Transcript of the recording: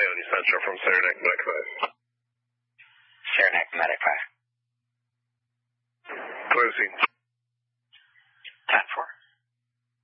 Coyote Central from Saranac Medic 5. Saranac Medic 5. Clear scene. 10-4.